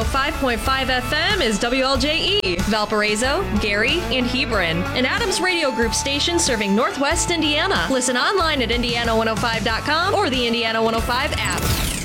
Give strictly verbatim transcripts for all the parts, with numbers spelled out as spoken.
five point five F M is W L J E, Valparaiso, Gary, and Hebron, an Adams Radio Group station serving Northwest Indiana. Listen online at indiana one oh five dot com or the Indiana one oh five app.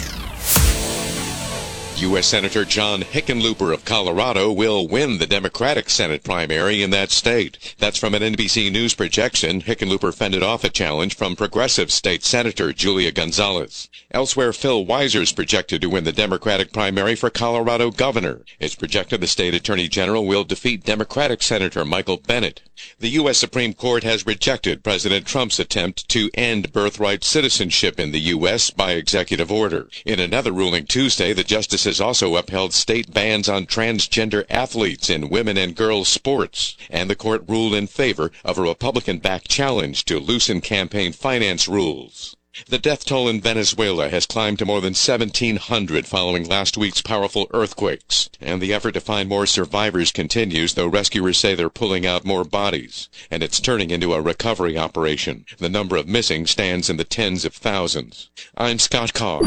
U S. Senator John Hickenlooper of Colorado will win the Democratic Senate primary in that state. That's from an N B C News projection. Hickenlooper fended off a challenge from progressive state Senator Julia Gonzalez. Elsewhere, Phil Weiser's projected to win the Democratic primary for Colorado governor. It's projected the state attorney general will defeat Democratic Senator Michael Bennet. The U S. Supreme Court has rejected President Trump's attempt to end birthright citizenship in the U S by executive order. In another ruling Tuesday, the justices also upheld state bans on transgender athletes in women and girls sports, and the court ruled in favor of a Republican-backed challenge to loosen campaign finance rules. The death toll in Venezuela has climbed to more than seventeen hundred following last week's powerful earthquakes, and the effort to find more survivors continues, though rescuers say they're pulling out more bodies, and it's turning into a recovery operation. The number of missing stands in the tens of thousands. I'm Scott Carr.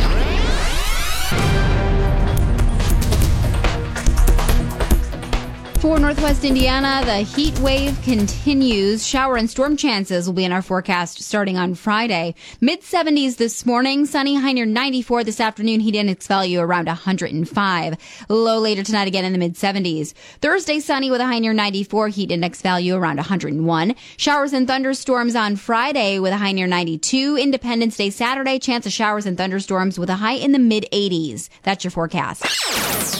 For Northwest Indiana, the heat wave continues. Shower and storm chances will be in our forecast starting on Friday. mid seventies this morning, sunny, high near ninety-four. This afternoon, heat index value around one hundred five. Low later tonight again in the mid seventies. Thursday, sunny with a high near ninety-four, heat index value around one hundred one. Showers and thunderstorms on Friday with a high near ninety-two. Independence Day Saturday, chance of showers and thunderstorms with a high in the mid eighties. That's your forecast.